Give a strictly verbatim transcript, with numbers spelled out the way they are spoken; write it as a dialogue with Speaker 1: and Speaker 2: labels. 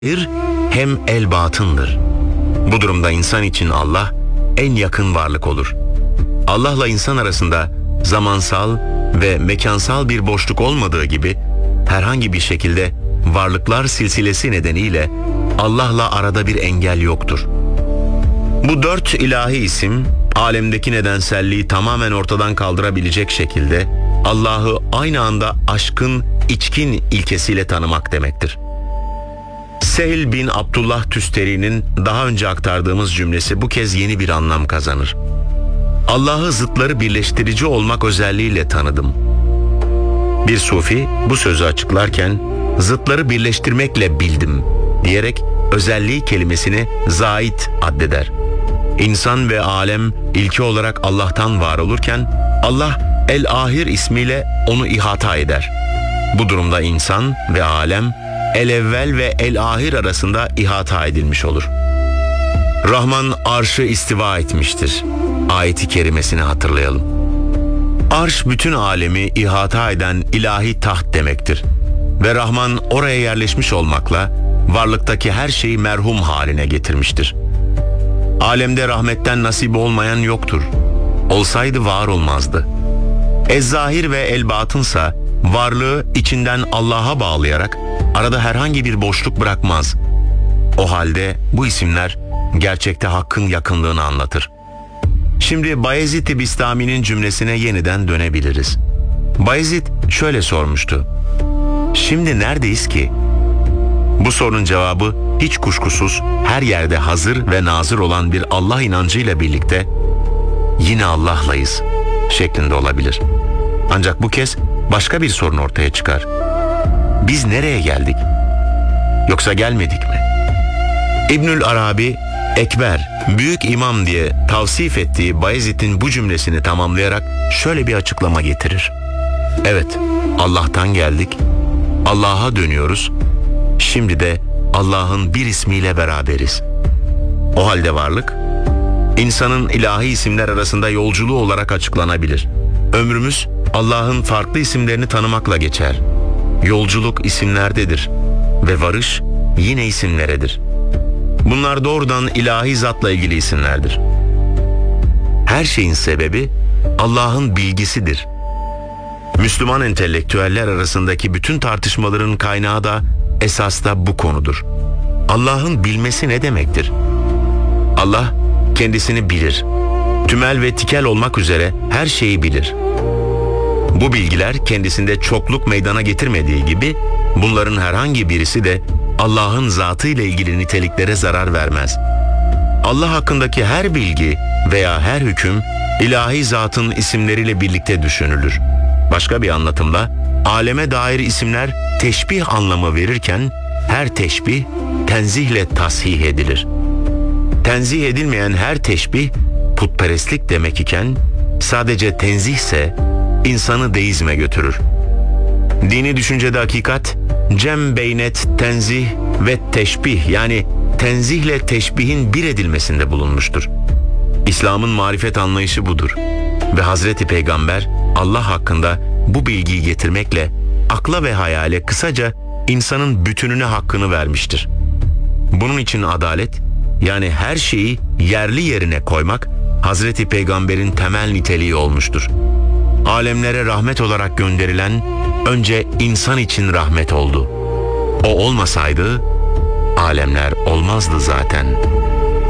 Speaker 1: hem el batındır. Bu durumda insan için Allah en yakın varlık olur. Allah'la insan arasında zamansal ve mekansal bir boşluk olmadığı gibi herhangi bir şekilde varlıklar silsilesi nedeniyle Allah'la arada bir engel yoktur. Bu dört ilahi isim alemdeki nedenselliği tamamen ortadan kaldırabilecek şekilde Allah'ı aynı anda aşkın içkin ilkesiyle tanımak demektir. Sehl bin Abdullah Tüsteri'nin daha önce aktardığımız cümlesi bu kez yeni bir anlam kazanır. Allah'ı zıtları birleştirici olmak özelliğiyle tanıdım. Bir sufi bu sözü açıklarken zıtları birleştirmekle bildim diyerek özelliği kelimesini zait addeder. İnsan ve alem ilki olarak Allah'tan var olurken Allah El-Ahir ismiyle onu ihata eder. Bu durumda insan ve alem El-Evvel ve El-Ahir arasında ihata edilmiş olur. Rahman arşı istiva etmiştir. Ayeti kerimesini hatırlayalım. Arş bütün alemi ihata eden ilahi taht demektir. Ve Rahman oraya yerleşmiş olmakla varlıktaki her şeyi merhum haline getirmiştir. Alemde rahmetten nasibi olmayan yoktur. Olsaydı var olmazdı. Ez-Zahir ve El-Batınsa varlığı içinden Allah'a bağlayarak arada herhangi bir boşluk bırakmaz. O halde bu isimler gerçekte Hakk'ın yakınlığını anlatır. Şimdi Bayezid-i Bistami'nin cümlesine yeniden dönebiliriz. Bayezid şöyle sormuştu: "Şimdi neredeyiz ki?" Bu sorunun cevabı hiç kuşkusuz her yerde hazır ve nazır olan bir Allah inancıyla birlikte yine Allah'layız şeklinde olabilir. Ancak bu kez başka bir sorun ortaya çıkar. Biz nereye geldik? Yoksa gelmedik mi? İbnül Arabi, Ekber, büyük imam diye tavsif ettiği Bayezid'in bu cümlesini tamamlayarak şöyle bir açıklama getirir. Evet, Allah'tan geldik, Allah'a dönüyoruz, şimdi de Allah'ın bir ismiyle beraberiz. O halde varlık, insanın ilahi isimler arasında yolculuğu olarak açıklanabilir. Ömrümüz Allah'ın farklı isimlerini tanımakla geçer. Yolculuk isimlerdedir ve varış yine isimleredir. Bunlar doğrudan ilahi zatla ilgili isimlerdir. Her şeyin sebebi Allah'ın bilgisidir. Müslüman entelektüeller arasındaki bütün tartışmaların kaynağı da esas da bu konudur. Allah'ın bilmesi ne demektir? Allah kendisini bilir. Tümel ve tikel olmak üzere her şeyi bilir. Bu bilgiler kendisinde çokluk meydana getirmediği gibi bunların herhangi birisi de Allah'ın zatı ile ilgili niteliklere zarar vermez. Allah hakkındaki her bilgi veya her hüküm ilahi zatın isimleriyle birlikte düşünülür. Başka bir anlatımla aleme dair isimler teşbih anlamı verirken her teşbih tenzihle tasih edilir. Tenzih edilmeyen her teşbih putperestlik demek iken sadece tenzihse insanı deizme götürür. Dini düşüncede hakikat cem beynet tenzih ve teşbih, yani tenzihle teşbihin bir edilmesinde bulunmuştur. İslam'ın marifet anlayışı budur ve Hazreti Peygamber Allah hakkında bu bilgiyi getirmekle akla ve hayale kısaca insanın bütününe hakkını vermiştir. Bunun için adalet, yani her şeyi yerli yerine koymak Hazreti Peygamber'in temel niteliği olmuştur. Alemlere rahmet olarak gönderilen önce insan için rahmet oldu. O olmasaydı alemler olmazdı zaten.